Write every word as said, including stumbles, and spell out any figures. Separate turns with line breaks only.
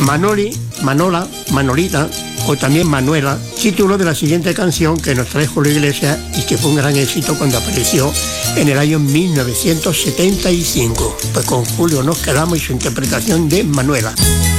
Manoli, Manola, Manolita o también Manuela, título de la siguiente canción que nos trae Julio Iglesias y que fue un gran éxito cuando apareció en el año mil novecientos setenta y cinco. Pues con Julio nos quedamos y su interpretación de Manuela.